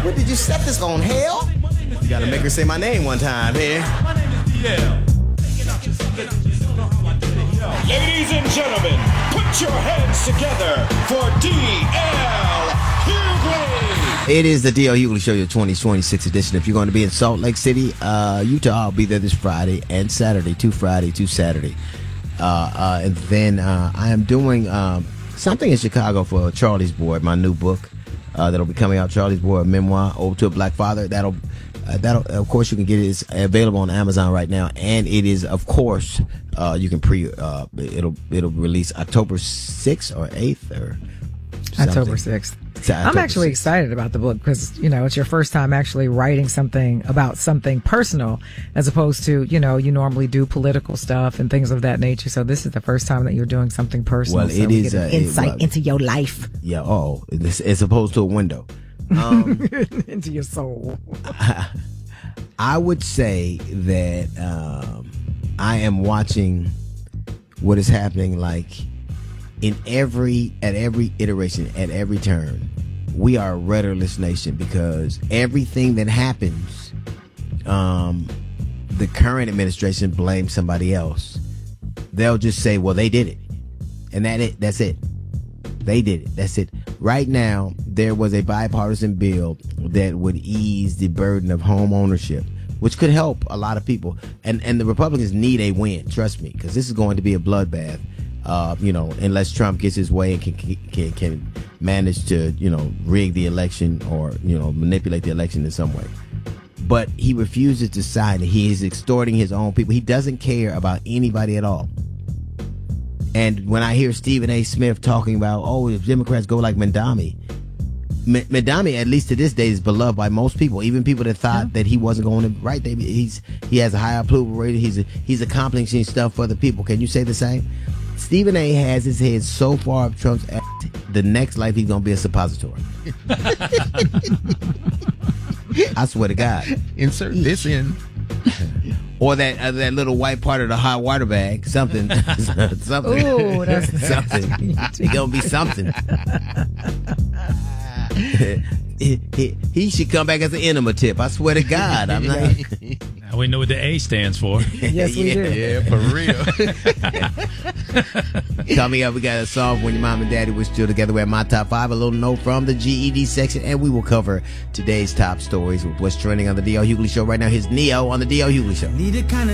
What did you set this on, hell? You gotta make her say my name one time here. My name is DL. Ladies and gentlemen, put your hands together for D.L. Hughley. It is the D.L. Hughley Show, your 2026 edition. If you're going to be in Salt Lake City, Utah, I'll be there this Friday and Saturday, 2 Friday, 2 Saturday. And then I am doing something in Chicago for Charlie's Board, my new book that'll be coming out. Charlie's Board, a memoir, Ode to a Black Father. That'll of course you can get it. It's available on Amazon right now, and it is of course you can it'll release October 6th or 8th or something. October 6th. I'm actually excited about the book because, it's your first time actually writing something about something personal as opposed to, you normally do political stuff and things of that nature. So this is the first time that you're doing something personal. Well, it is an insight into your life. Yeah. Oh, it's opposed to a window. Into your soul. I would say that I am watching what is happening at every iteration, at every turn. We are a rudderless nation because everything that happens, the current administration blames somebody else. They'll just say, well, they did it. And that's it. They did it. That's it. Right now, there was a bipartisan bill that would ease the burden of home ownership, which could help a lot of people. And the Republicans need a win, trust me, because this is going to be a bloodbath. Unless Trump gets his way and can manage to, rig the election or, manipulate the election in some way. But he refuses to sign it. He is extorting his own people. He doesn't care about anybody at all. And when I hear Stephen A. Smith talking about, if Democrats go like Mandami, at least to this day, is beloved by most people, even people that thought that he wasn't going to write. He has a high approval rating. He's accomplishing stuff for the people. Can you say the same? Stephen A. has his head so far up Trump's ass, the next life he's going to be a suppository. I swear to God. Insert this in. Or that little white part of the hot water bag. Something. Something. Ooh, that's something. It's going to be something. He should come back as an enema tip. I swear to God. I'm like... Now we know what the A stands for. Yes, we do. Yeah, for real. Coming up, we got a song When Your Mom and Daddy Were Still Together. We're at my top 5, a little note from the GED section, and we will cover today's top stories with what's trending on the D.L. Hughley Show right now. Here's Neo on the D.L. Hughley Show. Need a kind of